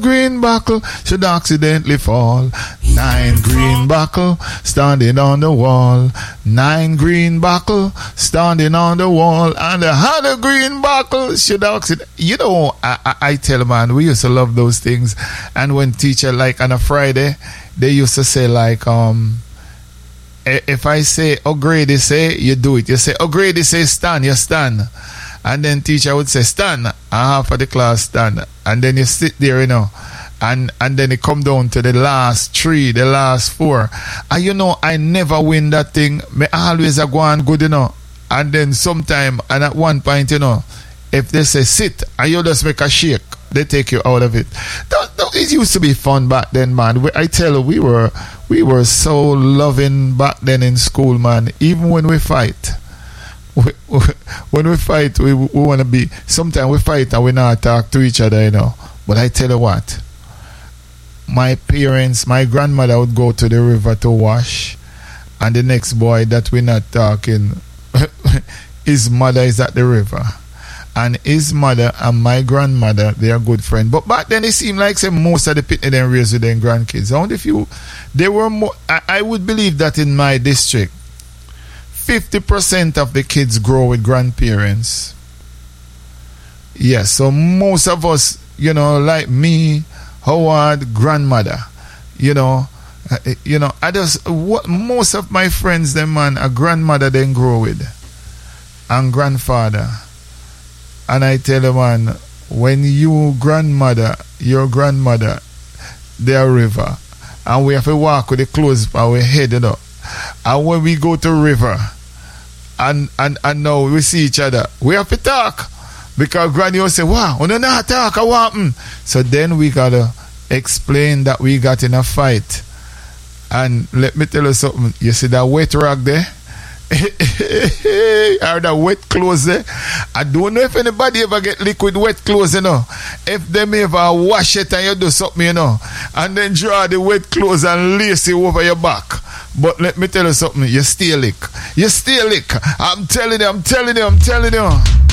green buckle should accidentally fall. 9 green buckle standing on the wall. 9 green buckle standing on the wall. And the other green buckle should accident. You know, I tell man, we used to love those things. And when teacher, like on a Friday, they used to say like, if I say, oh Grady say, you do it. You say, oh Grady say stand, you stand. And then teacher would say stand, and half of the class stand. And then you sit there, you know. And then it come down to the last 3, the last 4. And you know, I never win that thing. Me always a go on good, you know. And then sometime, and at one point, you know, if they say sit, and you just make a shake, they take you out of it. It used to be fun back then, man. I tell you, we were so loving back then in school, man. Even when we fight. When we fight, we want to be. Sometimes we fight and we not talk to each other, you know. But I tell you what, my parents, my grandmother would go to the river to wash, and the next boy that we're not talking, his mother is at the river, and his mother and my grandmother, they are good friends. But back then it seemed like say most of the pitney then raised with their grandkids. Only few, they were more. I would believe that in my district, 50% of the kids grow with grandparents. Yes, so most of us, you know, like me, Howard, grandmother, you know, I just, most of my friends, them man, a grandmother then grow with, and grandfather. And I tell you, man, when your grandmother, their river, and we have to walk with the clothes by our head, you know. And when we go to river and now we see each other, we have to talk. Because granny will say, wow, we don't not talk, what happened? So then we gotta explain that we got in a fight. And let me tell you something, you see that wet rag there? Or that wet clothes there? I don't know if anybody ever get liquid wet clothes, you know. If them ever wash it and you do something, you know, and then draw the wet clothes and lace it over your back. But let me tell you something, you stay lick. I'm telling you.